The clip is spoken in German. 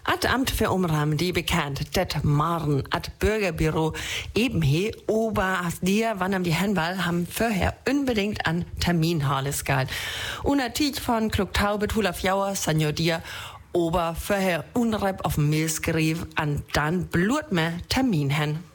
At Amt für Umrahmen, die bekannt, det Maren, at Bürgerbüro eben he, ober as dir, wann am die Henwal, haben vorher unbedingt an Terminhales geil. Und a Tiet von Klugtaubet, Hulaf Jauer, Sanjo dir, ober vorher unreib auf dem Milsgerief, an dann blut me Termin hen.